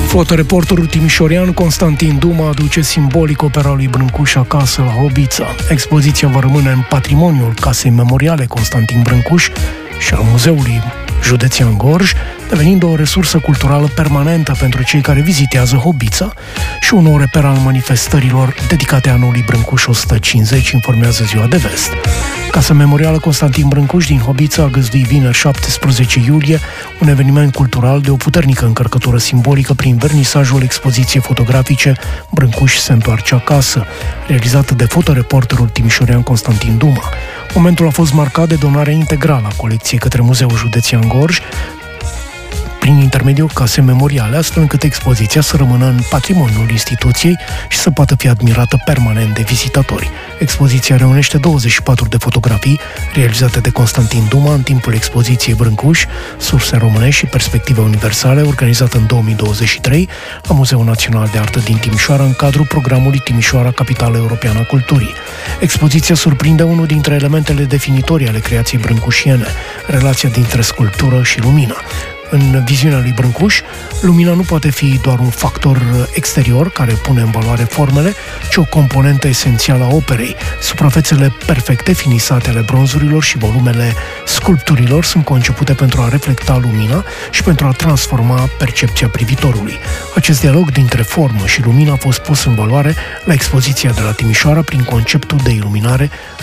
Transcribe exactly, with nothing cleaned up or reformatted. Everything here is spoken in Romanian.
Fotoreporterul timișorean Constantin Duma aduce simbolic opera lui Brâncuș acasă la Hobița. Expoziția va rămâne în patrimoniul Casei Memoriale Constantin Brâncuș și al Muzeului Județean Gorj, devenind o resursă culturală permanentă pentru cei care vizitează Hobița și un nou reper al manifestărilor dedicate anului Brâncuș o sută cincizeci, informează Ziua de Vest. Casa Memorială Constantin Brâncuș din Hobița a găzduit vineri șaptesprezece iulie un eveniment cultural de o puternică încărcătură simbolică prin vernisajul expoziției fotografice Brâncuș se întoarce acasă, realizată de fotoreporterul timișorean Constantin Duma. Momentul a fost marcat de donarea integrală a colecției către Muzeul Județean Gorj, prin intermediul Casei Memoriale, astfel încât expoziția să rămână în patrimoniul instituției și să poată fi admirată permanent de vizitatori. Expoziția reunește douăzeci și patru de fotografii realizate de Constantin Duma în timpul expoziției Brâncuș, surse românești și perspective universale, organizată în două mii douăzeci și trei la Muzeul Național de Artă din Timișoara în cadrul programului Timișoara, Capitală Europeană a Culturii. Expoziția surprinde unul dintre elementele definitorii ale creației brâncușiene, relația dintre sculptură și lumină. În viziunea lui Brâncuș, lumina nu poate fi doar un factor exterior care pune în valoare formele, ci o componentă esențială a operei. Suprafețele perfecte, finisate ale bronzurilor și volumele sculpturilor sunt concepute pentru a reflecta lumina și pentru a transforma percepția privitorului. Acest dialog dintre formă și lumină a fost pus în valoare la expoziția de la Timișoara prin conceptul de iluminare